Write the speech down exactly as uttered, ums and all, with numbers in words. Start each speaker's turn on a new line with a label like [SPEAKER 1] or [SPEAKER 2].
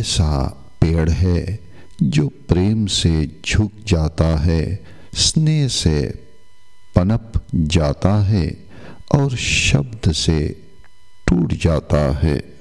[SPEAKER 1] ऐसा पेड़ है जो प्रेम से झुक जाता है, स्नेह से पनप जाता है और शब्द से टूट जाता है।